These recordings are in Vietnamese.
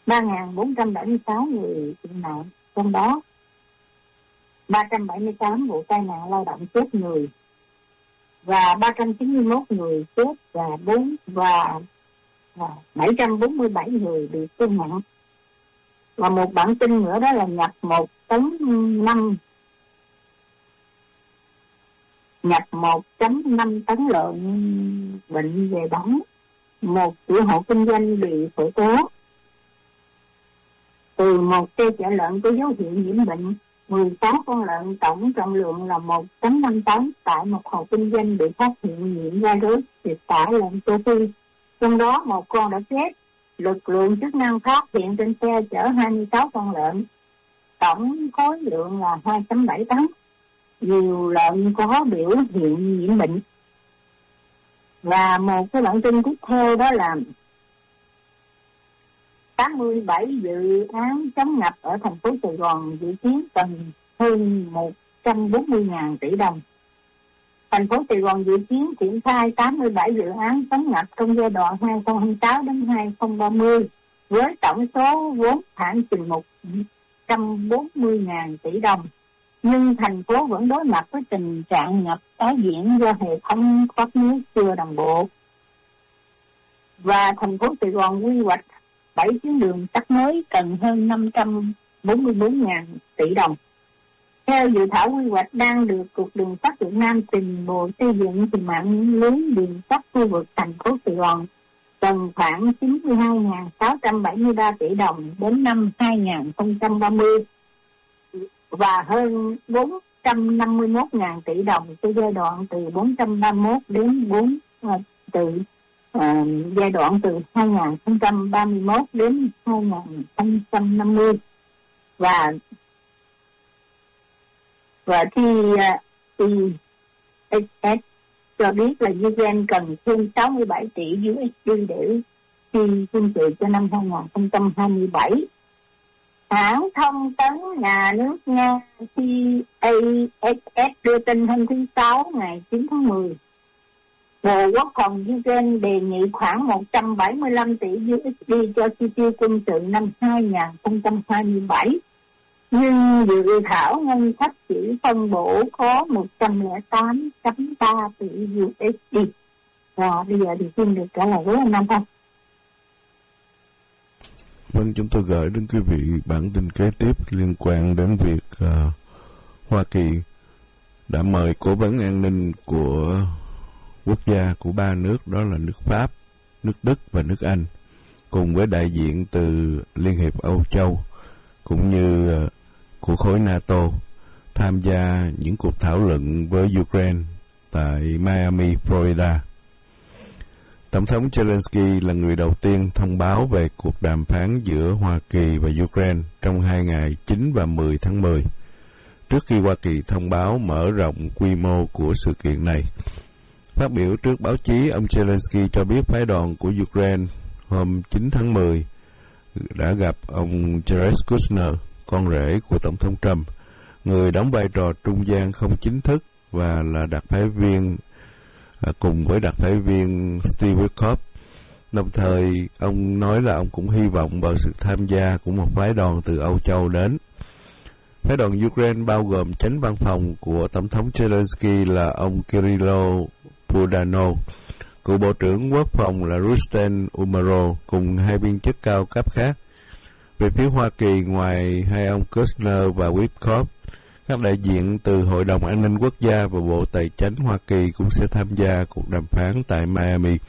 3.476 người bị nạn, trong đó 378 vụ tai nạn lao động chết người và 391 người chết và 747 người bị thương nặng. Và một bản tin nữa đó là nhập 1.5 tấn lợn bệnh về bán. Một chủ hộ kinh doanh bị khởi tố từ một xe chở lợn có dấu hiệu nhiễm bệnh. 16 con lợn tổng trọng lượng là 1,5 tấn tại một hộ kinh doanh bị phát hiện nhiễm virus dịch tả lợn châu Phi. Trong đó một con đã chết. Lực lượng chức năng phát hiện trên xe chở 26 con lợn, tổng khối lượng là 2,7 tấn. Nhiều lợn có biểu hiện nhiễm bệnh. Và một cái bản tin tiếp theo đó là 87 dự án chống ngập ở thành phố Sài Gòn dự kiến cần hơn 140.000 tỷ đồng. Thành phố Sài Gòn dự kiến triển khai 87 dự án chống ngập trong giai đoạn 2026 đến 2030 với tổng số vốn khoảng chừng 140.000 tỷ đồng. Nhưng thành phố vẫn đối mặt với tình trạng ngập tái diễn do hệ thống thoát nước chưa đồng bộ. Và thành phố Sài Gòn quy hoạch 7 tuyến đường sắt mới cần hơn 544.000 tỷ đồng. Theo dự thảo quy hoạch đang được Cục Đường sắt Việt Nam trình Bộ Xây dựng thì mạng lưới đường sắt khu vực thành phố Sài Gòn cần khoảng 92.673 tỷ đồng đến năm 2030 và hơn 451.000 tỷ đồng cho giai đoạn từ 431 đến giai đoạn từ 2031 đến 2050 và TSS cho biết là Ukraine cần thêm 67 tỷ USD để chi quân sự cho năm 2027. Hãng thông tấn nhà nước Nga TASS đưa tin hôm thứ Sáu ngày 9 tháng 10. Bộ Quốc phòng Ukraine đề nghị khoảng 175 tỷ USD cho chi tiêu quân sự năm 2027. Nhưng dự thảo ngân sách chỉ phân bổ có 108,3 tỷ USD. Rồi bây giờ thì xin được trả lời với anh Nam Phong. Vâng, chúng tôi gửi đến quý vị bản tin kế tiếp liên quan đến việc Hoa Kỳ đã mời cố vấn an ninh của quốc gia của ba nước, đó là nước Pháp, nước Đức và nước Anh, cùng với đại diện từ Liên hiệp Âu Châu cũng như của khối NATO tham gia những cuộc thảo luận với Ukraine tại Miami, Florida. Tổng thống Zelensky là người đầu tiên thông báo về cuộc đàm phán giữa Hoa Kỳ và Ukraine trong 2 ngày 9 và 10 tháng 10, trước khi Hoa Kỳ thông báo mở rộng quy mô của sự kiện này. Phát biểu trước báo chí, ông Zelensky cho biết phái đoàn của Ukraine hôm 9 tháng 10 đã gặp ông Jared Kushner, con rể của Tổng thống Trump, người đóng vai trò trung gian không chính thức và là đặc phái viên cùng với đặc phái viên Steve Witkoff. Đồng thời, ông nói là ông cũng hy vọng vào sự tham gia của một phái đoàn từ Âu Châu đến. Phái đoàn Ukraine bao gồm chánh văn phòng của Tổng thống Zelensky là ông Kirylo Budanov, cựu Bộ trưởng Quốc phòng là Rustem Umerov cùng hai viên chức cao cấp khác. Về phía Hoa Kỳ, ngoài hai ông Kushner và Witkoff, các đại diện từ Hội đồng An ninh Quốc gia và Bộ Tài chính Hoa Kỳ cũng sẽ tham gia cuộc đàm phán tại Miami.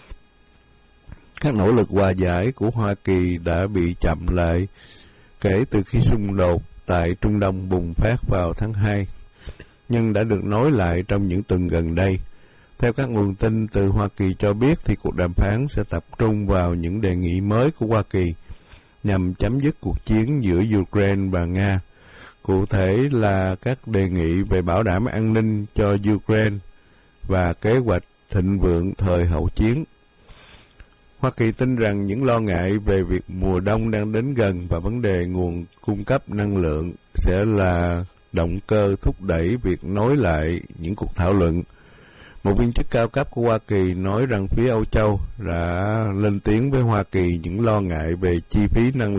Các nỗ lực hòa giải của Hoa Kỳ đã bị chậm lại kể từ khi xung đột tại Trung Đông bùng phát vào tháng 2, nhưng đã được nối lại trong những tuần gần đây. Theo các nguồn tin từ Hoa Kỳ cho biết, thì cuộc đàm phán sẽ tập trung vào những đề nghị mới của Hoa Kỳ nhằm chấm dứt cuộc chiến giữa Ukraine và Nga. Cụ thể là các đề nghị về bảo đảm an ninh cho Ukraine và kế hoạch thịnh vượng thời hậu chiến. Hoa Kỳ tin rằng những lo ngại về việc mùa đông đang đến gần và vấn đề nguồn cung cấp năng lượng sẽ là động cơ thúc đẩy việc nối lại những cuộc thảo luận. Một viên chức cao cấp của Hoa Kỳ nói rằng phía Âu Châu đã lên tiếng với Hoa Kỳ những lo ngại về chi phí năng lượng